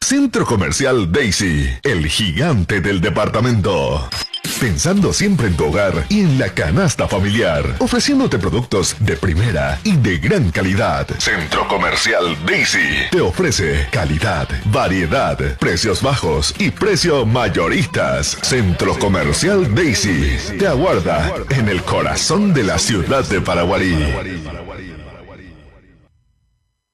Centro Comercial Daisy, el gigante del departamento. Pensando siempre en tu hogar y en la canasta familiar, ofreciéndote productos de primera y de gran calidad. Centro Comercial Daisy te ofrece calidad, variedad, precios bajos y precio mayoristas. Centro Comercial Daisy te aguarda en el corazón de la ciudad de Paraguarí.